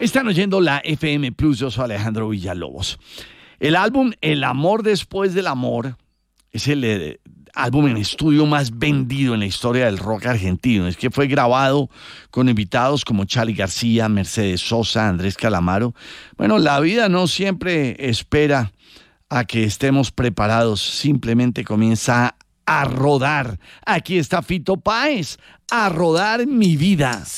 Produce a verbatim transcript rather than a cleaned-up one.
Están oyendo la F M Plus, yo soy Alejandro Villalobos. El álbum El amor después del amor es el eh, álbum en estudio más vendido en la historia del rock argentino. Es que fue grabado con invitados como Charly García, Mercedes Sosa, Andrés Calamaro. Bueno, la vida no siempre espera a que estemos preparados, simplemente comienza a rodar. Aquí está Fito Páez, a rodar mi vida.